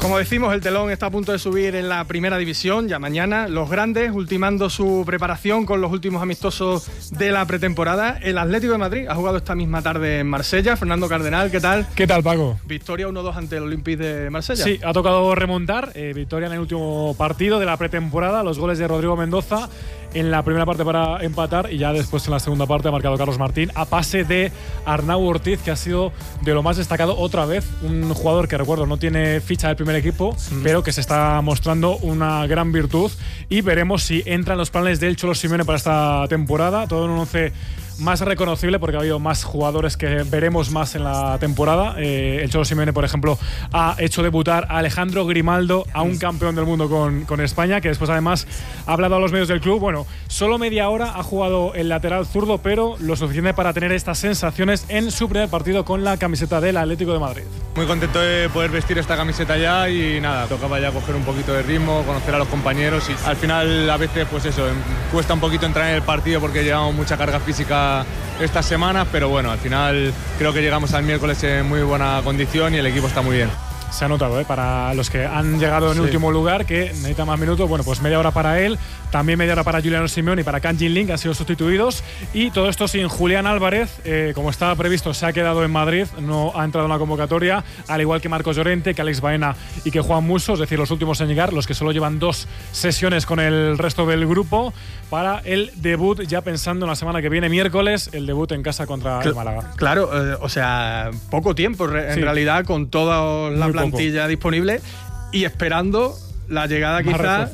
Como decimos, el telón está a punto de subir en la primera división. Ya mañana los grandes ultimando su preparación con los últimos amistosos de la pretemporada. El Atlético de Madrid ha jugado esta misma tarde en Marsella. Fernando Cardenal, ¿qué tal? ¿Qué tal, Paco? Victoria 1-2 ante el Olympique de Marsella. Sí, ha tocado remontar. Victoria en el último partido de la pretemporada. Los goles de Rodrigo Mendoza en la primera parte para empatar, y ya después en la segunda parte ha marcado Carlos Martín a pase de Arnau Ortiz, que ha sido de lo más destacado otra vez. Un jugador que, recuerdo, no tiene ficha del primer equipo, pero que se está mostrando una gran virtud, y veremos si entra en los planes del Cholo Simeone para esta temporada. Todo en un 11 más reconocible, porque ha habido más jugadores que veremos más en la temporada. El Cholo Simeone, por ejemplo, ha hecho debutar a Alejandro Grimaldo, a un campeón del mundo con España, que después además ha hablado a los medios del club. Bueno, solo media hora ha jugado el lateral zurdo, pero lo suficiente para tener estas sensaciones en su primer partido con la camiseta del Atlético de Madrid. Muy contento de poder vestir esta camiseta ya, y nada, tocaba ya coger un poquito de ritmo, conocer a los compañeros, y al final a veces pues eso, cuesta un poquito entrar en el partido porque llevamos mucha carga física estas semanas, pero bueno, al final creo que llegamos al miércoles en muy buena condición y el equipo está muy bien. Se ha notado, para los que han llegado en último lugar, que necesita más minutos. Bueno, pues media hora para él, también media hora para Juliano Simeone y para Can Jin Lee, que han sido sustituidos, y todo esto sin Julián Álvarez, como estaba previsto, se ha quedado en Madrid, no ha entrado en la convocatoria, al igual que Marcos Llorente, que Alex Baena y que Juan Musso, es decir, los últimos en llegar, los que solo llevan 2 sesiones con el resto del grupo, para el debut, ya pensando en la semana que viene, miércoles, el debut en casa contra el Málaga. Claro, o sea, poco tiempo en realidad, con toda la plantilla disponible y esperando la llegada quizás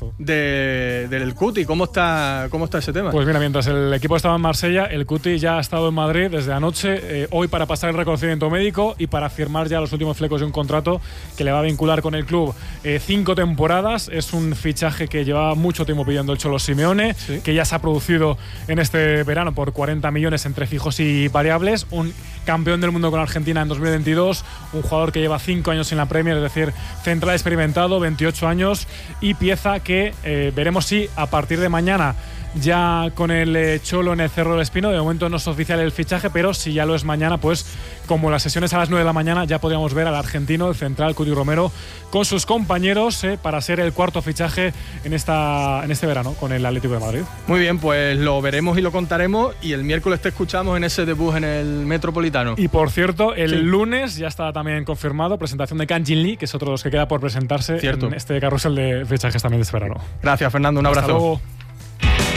del Cuti. ¿Cómo está ese tema? Pues mira, mientras el equipo estaba en Marsella, el Cuti ya ha estado en Madrid desde anoche, hoy para pasar el reconocimiento médico y para firmar ya los últimos flecos de un contrato que le va a vincular con el club 5 temporadas. Es un fichaje que llevaba mucho tiempo pidiendo el Cholo Simeone, ¿sí?, que ya se ha producido en este verano por 40 millones entre fijos y variables. Un campeón del mundo con Argentina en 2022, un jugador que lleva 5 años en la Premier, es decir, central experimentado, 28 años, y pieza que veremos si a partir de mañana, ya con el Cholo en el Cerro del Espino. De momento no es oficial el fichaje, pero si ya lo es mañana, pues como las sesiones a las 9 de la mañana, ya podríamos ver al argentino, el central Cuti Romero, con sus compañeros para ser el cuarto fichaje en este verano con el Atlético de Madrid. Muy bien, pues lo veremos y lo contaremos, y el miércoles te escuchamos en ese debut en el Metropolitano. Y por cierto, el lunes ya está también confirmado presentación de Can Jin Lee, que es otro de los que queda por presentarse en este carrusel de fichajes también de este verano. Gracias, Fernando, un abrazo. Hasta luego.